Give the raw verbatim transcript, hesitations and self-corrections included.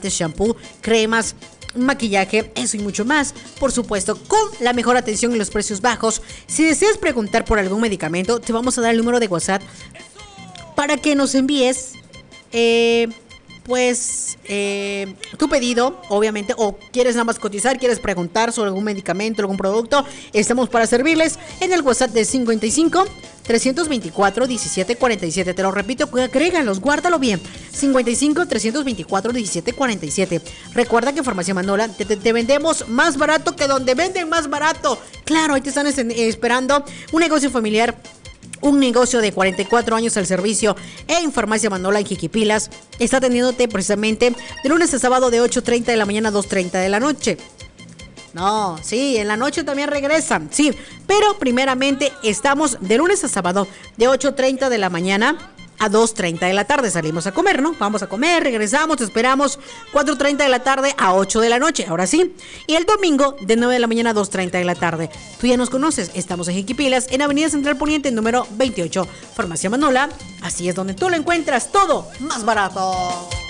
de shampoo, cremas, maquillaje, eso y mucho más. Por supuesto, con la mejor atención y los precios bajos. Si deseas preguntar por algún medicamento, te vamos a dar el número de WhatsApp para que nos envíes eh, pues eh, tu pedido, obviamente, o quieres nada más cotizar, quieres preguntar sobre algún medicamento, algún producto. Estamos para servirles en el WhatsApp de cincuenta y cinco, trescientos veinticuatro, diecisiete cuarenta y siete. Te lo repito, agrégalos, guárdalo bien. cincuenta y cinco, trescientos veinticuatro, diecisiete cuarenta y siete. Recuerda que en Farmacia Manola te, te, te vendemos más barato que donde venden más barato. Claro, ahí te están esperando un negocio familiar, un negocio de cuarenta y cuatro años al servicio en Farmacia Manola en Jiquipilas. Está atendiéndote precisamente de lunes a sábado de ocho treinta de la mañana a dos treinta de la noche. No, sí, en la noche también regresan, sí, pero primeramente estamos de lunes a sábado de ocho treinta de la mañana a dos treinta de la tarde. Salimos a comer, ¿no? Vamos a comer, regresamos, te esperamos cuatro treinta de la tarde a ocho de la noche, ahora sí. Y el domingo de nueve de la mañana a dos treinta de la tarde. Tú ya nos conoces, estamos en Jiquipilas, en Avenida Central Poniente, número veintiocho. Farmacia Manola, así es donde tú lo encuentras todo más barato.